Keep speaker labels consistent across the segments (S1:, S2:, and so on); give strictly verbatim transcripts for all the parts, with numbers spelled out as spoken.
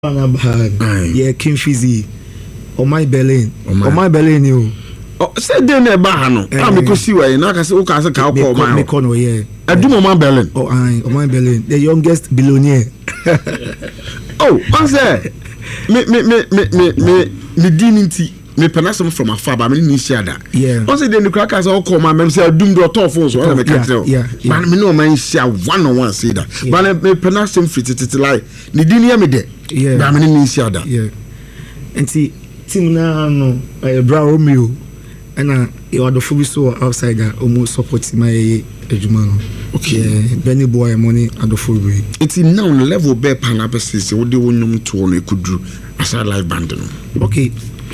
S1: Yeah, King Fizzy. Oh my Berlin. Oh my Berlin you.
S2: Oh, say then e ba ha no. Am ko si wa na ka say o ka say ka ko ma.
S1: Me kono yeah.
S2: Adu mo man Berlin.
S1: Oh ai, oh my Berlin. The youngest billionaire.
S2: Oh, man say me me me me me me me dininti. Me penasem from afar ba me ni sia da.
S1: Yeah.
S2: O say then the crackers all come ma me say adum do top phones so me ka tell.
S1: Yeah.
S2: But me no man sia one on one say that. But me penasem fitititi like ni dinia me de.
S1: Yeah.
S2: Ba me ni sia da.
S1: Yeah. Enti team na no eh Bra Romeo and you are the full so outside that almost support my ejuma no.
S2: Okay.
S1: Yeah, Benny boy money at the full way.
S2: It's in now level be panapesis what they won't to on could do as a live band no.
S1: Okay.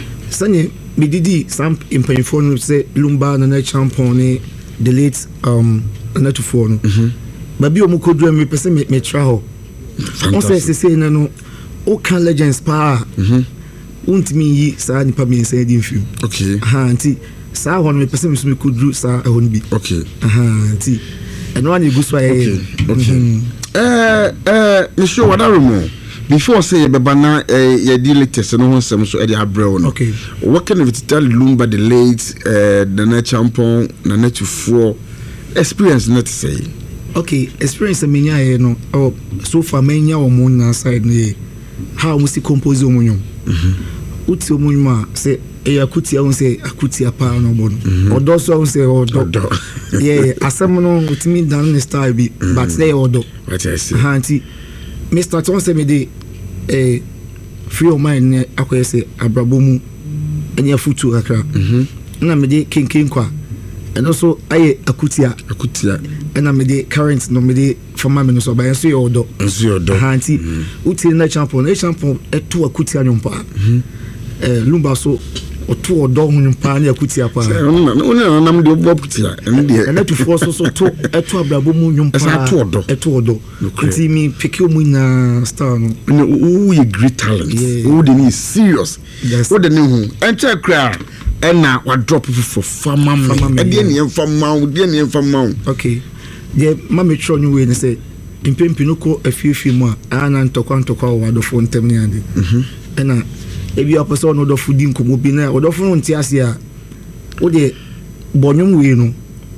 S1: Sanye me didi some impanyfo say Lumba na champion the late um na to phone. Mhm. Ba bi o mu kodru me pese me me tra ho. On say say na no o kan legends pa. Mhm. Untimi yi sa nipa me say di mfiu.
S2: Okay.
S1: Aha anti sa ho no me pese me so me kodru sa ho no bi.
S2: Okay.
S1: Aha anti eno an egu so aye.
S2: Okay. Eh eh me show what I before say be bana eh ye di latest no ho sem so e di abrel no.
S1: Okay.
S2: What can you tell Lumba the late eh the net champion na net four experience not say.
S1: Okay, experience me nya no oh so far me nya o mo na side no how we see compose o mo nyom. Mhm. Uti o mo nyom say e akuti a say akuti apa no mo no. Odo so say odo. Yeah, asem no utimi dan ne style bi but say odo.
S2: What I see.
S1: Hanti Mister Tom say me dey eh free of mind ne akoye say abrabomu enya futu kakra. Mhm. Na me dey kinkin kwa. And also aye akutia
S2: akutia
S1: and me dey current no me dey former me no so by so your odo.
S2: So your odo.
S1: Hanti uti na champion, na champion eto akutia nyompa. Mhm. Eh Lumba so oto odo nyompa na akutia pa.
S2: No no no na me dey obo akutia. And dey.
S1: And to force so to eto abrabomu nyompa.
S2: Eto odo.
S1: Eto odo. Nti mi pick you na star no.
S2: No you great talent. Who dey need serious. Who dey need who. Enche kra and now what drop for farmer man. And then you from mount, then you from mount.
S1: Okay. Yeah, mammy try new way and say in Pimpinoko a few few more and to come to call the phone ten and mhm. And if you are person of the food in Kumubina or the phone Tiasia or the Bonum Wino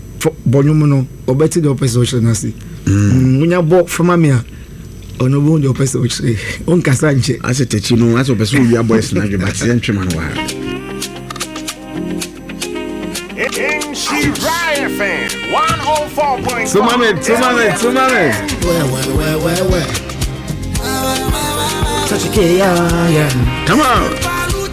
S1: Bonumuno or better the opposition as it. When you bought from Mamia or no wound your person which say on Casanche.
S2: I said, you know, as a person we are boys now, but Central Man.
S3: Riot fan one oh four point five.
S2: So mame, so mame, so mame.
S1: Where where where where where? Touch a kid, yeah, yeah.
S2: Come on.